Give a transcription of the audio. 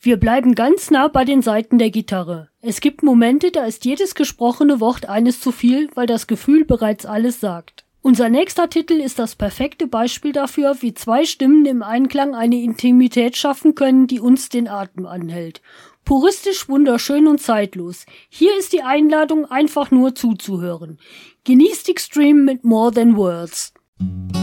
Wir bleiben ganz nah bei den Saiten der Gitarre. Es gibt Momente, da ist jedes gesprochene Wort eines zu viel, weil das Gefühl bereits alles sagt. Unser nächster Titel ist das perfekte Beispiel dafür, wie zwei Stimmen im Einklang eine Intimität schaffen können, die uns den Atem anhält. Puristisch, wunderschön und zeitlos. Hier ist die Einladung, einfach nur zuzuhören. Genießt Extreme mit More Than Words.